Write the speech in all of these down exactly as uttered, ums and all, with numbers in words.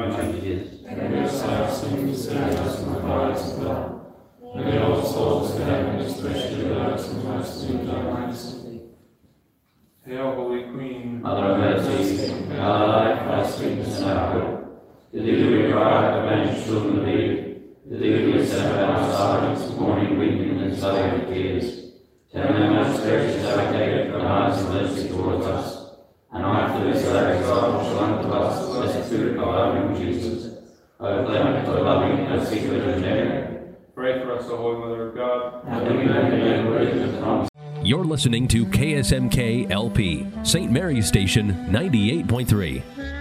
our changes. And this last thing to save us from the fires of hell. Lead all souls to heaven, especially those who most need thy mercy. Hail, Holy Queen, Mother of mercy, our life, our sweetness, and our hope. To thee we cry, avenged children of Eve. To thee we send our silence, mourning, weeping, and sighing of tears. Turn thy most gracious advocate from eyes of mercy towards us. And after this thy example shall unto us blessed fruit of our womb, Jesus. O clement, O loving, O secret of Mary. pray for us, O Holy Mother of God. And we may be made worthy of the promise. You're listening to K S M K L P, Saint Mary's Station, ninety-eight point three.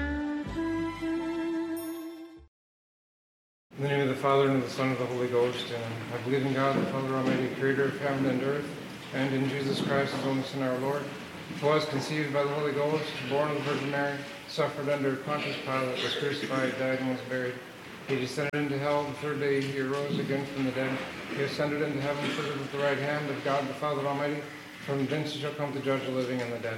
In the name of the Father, and of the Son, and of the Holy Ghost, and I believe in God, the Father Almighty, creator of heaven and earth, and in Jesus Christ, his only Son, our Lord, who was conceived by the Holy Ghost, born of the Virgin Mary, suffered under Pontius Pilate, was crucified, died, and was buried. He descended into hell. The third day he arose again from the dead. He ascended into heaven, seated at the right hand of God the Father Almighty. From thence he shall come to judge the living and the dead.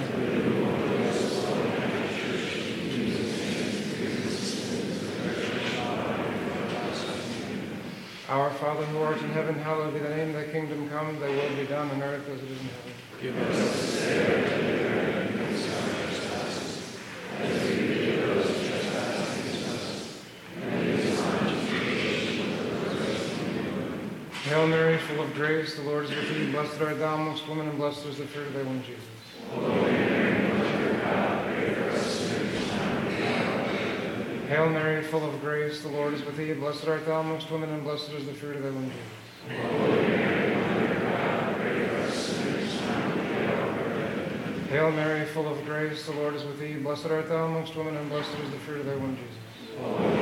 Our Father who art in heaven, hallowed be thy name. Thy kingdom come, thy will be done on earth as it is in heaven. Give us this day our daily bread, and forgive us our trespasses, as we forgive those who trespass against us. And lead us not into temptation, but deliver us from evil. Hail Mary, full of grace, the Lord is with thee. Blessed art thou amongst women, and blessed is the fruit of thy womb, Jesus. Holy Mary, Mother of God, pray for us sinners, now and at the hour of our death. Hail Mary, full of grace, the Lord is with thee. Blessed art thou amongst women, and blessed is the fruit of thy womb, Jesus. Holy Mary, Mother of God, pray for us sinners, now and at the hour of our death. Hail Mary, full of grace, the Lord is with thee. Blessed art thou amongst women, and blessed is the fruit of thy womb, Jesus. Holy